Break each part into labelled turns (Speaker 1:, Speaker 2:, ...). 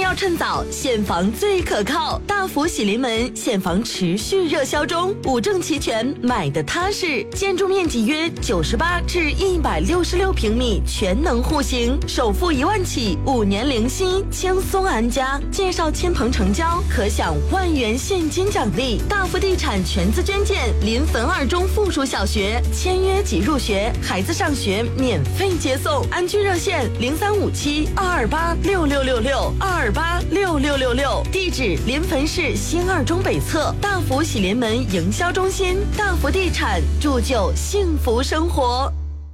Speaker 1: 要趁早，现房最可靠。大福喜临门，现房持续热销中，五证齐全，买得踏实。建筑面积约98至166平米，全能户型，首付1万起，5年零息，轻松安家。介绍亲朋成交，可享1万元现金奖励。大福地产全资捐建临汾2中附属小学，签约即入学，孩子上学免费接送。安居热线035722866662286666，地址临汾市新2中北侧大福喜临门营销中心。大福地产，铸就幸福生活。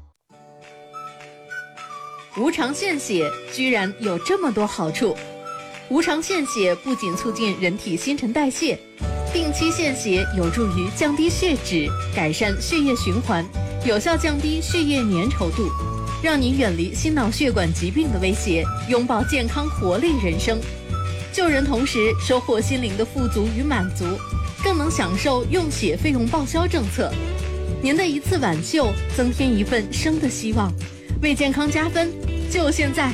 Speaker 2: 无偿献血居然有这么多好处。无偿献血不仅促进人体新陈代谢，定期献血有助于降低血脂，改善血液循环，有效降低血液粘稠度，让你远离心脑血管疾病的威胁，拥抱健康活力人生。救人同时收获心灵的富足与满足，更能享受用血费用报销政策。您的一次挽救，增添一份生的希望，为健康加分，就现在！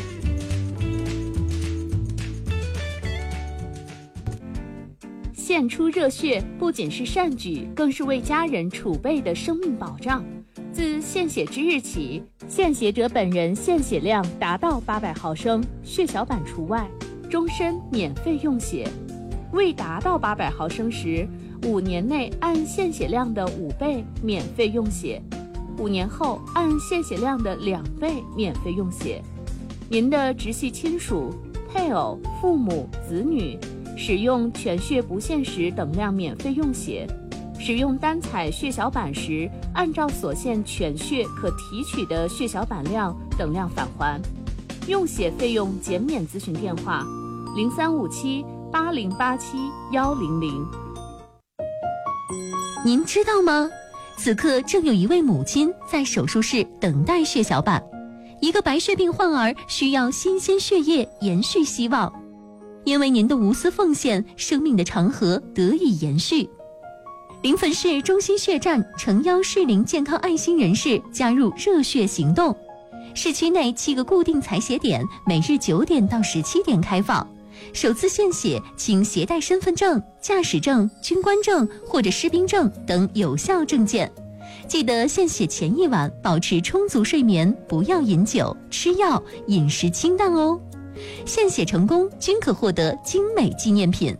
Speaker 2: 献出热血不仅是善举，更是为家人储备的生命保障。自献血之日起，献血者本人献血量达到800毫升，血小板除外，终身免费用血。未达到800毫升时，5年内按献血量的5倍免费用血，5年后按献血量的2倍免费用血。您的直系亲属、配偶、父母、子女使用全血不限时等量免费用血，使用单采血小板时，按照所献全血可提取的血小板量等量返还。用血费用减免咨询电话：03578087-100。
Speaker 3: 您知道吗？此刻正有一位母亲在手术室等待血小板，一个白血病患儿需要新鲜血液延续希望。因为您的无私奉献，生命的长河得以延续。临汾市中心血站诚邀适龄健康爱心人士加入热血行动。市区内7个固定采血点，每日9点到17点开放。首次献血请携带身份证、驾驶证、军官证或者士兵证等有效证件。记得献血前1晚保持充足睡眠，不要饮酒、吃药，饮食清淡哦。献血成功均可获得精美纪念品。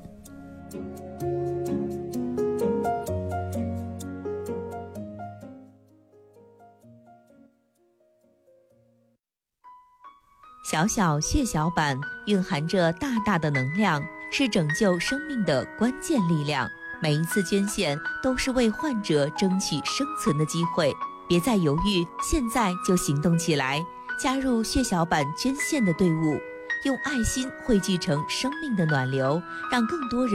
Speaker 4: 小小血小板蕴含着大大的能量，是拯救生命的关键力量。每一次捐献都是为患者争取生存的机会，别再犹豫，现在就行动起来，加入血小板捐献的队伍，用爱心汇聚成生命的暖流，让更多人